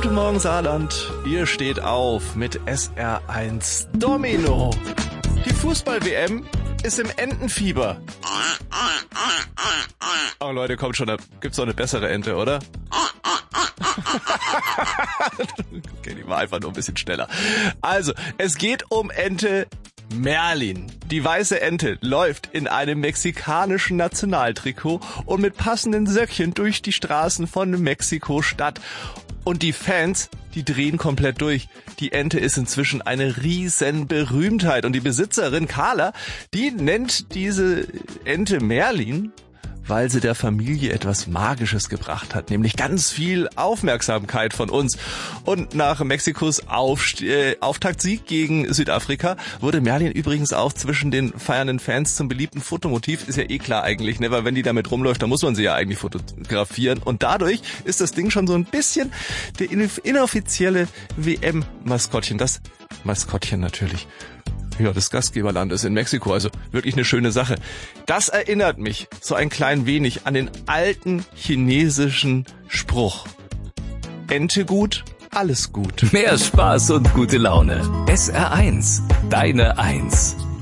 Guten Morgen Saarland, ihr steht auf mit SR1 Domino. Die Fußball-WM ist im Entenfieber. Oh Leute, kommt schon, da gibt's doch eine bessere Ente, oder? Okay, die war einfach nur ein bisschen schneller. Also, es geht um Ente Merlin. Die weiße Ente läuft in einem mexikanischen Nationaltrikot und mit passenden Söckchen durch die Straßen von Mexiko-Stadt. Und die Fans, die drehen komplett durch. Die Ente ist inzwischen eine riesen Berühmtheit. Und die Besitzerin Carla, die nennt diese Ente Merlin, weil sie der Familie etwas Magisches gebracht hat, nämlich ganz viel Aufmerksamkeit von uns. Und nach Mexikos Auftaktsieg gegen Südafrika wurde Merlin übrigens auch zwischen den feiernden Fans zum beliebten Fotomotiv. Ist ja eh klar eigentlich, ne? Weil wenn die damit rumläuft, dann muss man sie ja eigentlich fotografieren. Und dadurch ist das Ding schon so ein bisschen der inoffizielle WM-Maskottchen. Das Maskottchen natürlich. Ja, des Gastgeberlandes in Mexiko, also wirklich eine schöne Sache. Das erinnert mich so ein klein wenig an den alten chinesischen Spruch. Ente gut, alles gut. Mehr Spaß und gute Laune. SR1, deine Eins.